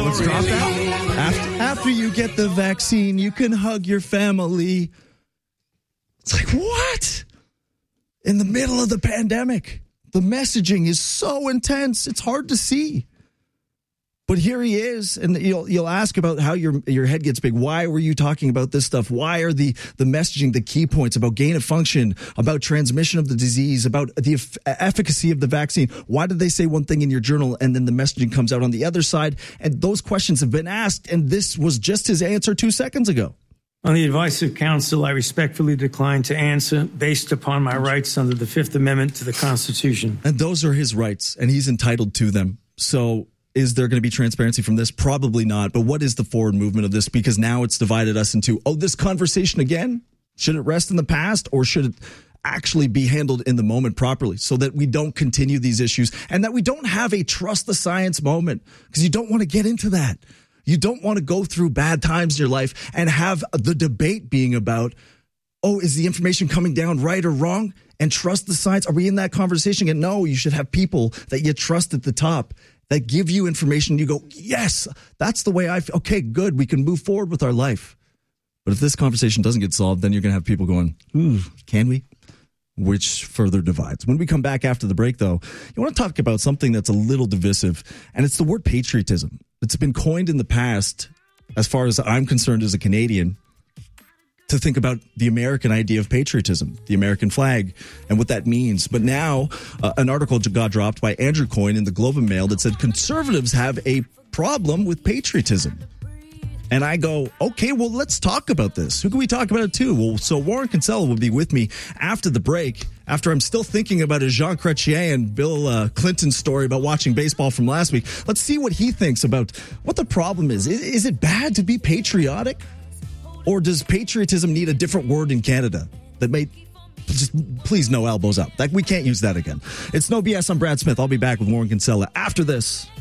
Let's drop that. After you get the vaccine, you can hug your family. It's like, what? In the middle of the pandemic, the messaging is so intense, it's hard to see. But here he is, and you'll ask about how your head gets big. Why were you talking about this stuff? Why are the messaging, the key points about gain of function, about transmission of the disease, about the efficacy of the vaccine? Why did they say one thing in your journal and then the messaging comes out on the other side? And those questions have been asked, and this was just his answer 2 seconds ago. On the advice of counsel, I respectfully decline to answer based upon my rights under the Fifth Amendment to the Constitution. And those are his rights, and he's entitled to them. So is there going to be transparency from this? Probably not. But what is the forward movement of this? Because now it's divided us into, this conversation again? Should it rest in the past, or should it actually be handled in the moment properly so that we don't continue these issues and that we don't have a trust the science moment? Because you don't want to get into that. You don't want to go through bad times in your life and have the debate being about, is the information coming down right or wrong? And trust the science. Are we in that conversation? And no, you should have people that you trust at the top that give you information. You go, yes, that's the way I feel. Okay, good. We can move forward with our life. But if this conversation doesn't get solved, then you're going to have people going, can we? Which further divides. When we come back after the break, though, you want to talk about something that's a little divisive, and it's the word patriotism. It's been coined in the past, as far as I'm concerned as a Canadian, to think about the American idea of patriotism, the American flag, and what that means. But now, an article got dropped by Andrew Coyne in the Globe and Mail that said conservatives have a problem with patriotism. And I go, okay, well, let's talk about this. Who can we talk about it to? Well, so Warren Kinsella will be with me after the break, after I'm still thinking about his Jean Chrétien and Bill Clinton story about watching baseball from last week. Let's see what he thinks about what the problem is. Is it bad to be patriotic? Or does patriotism need a different word in Canada that may just please no elbows up? Like, we can't use that again. It's No BS. I'm Brad Smith. I'll be back with Warren Kinsella after this.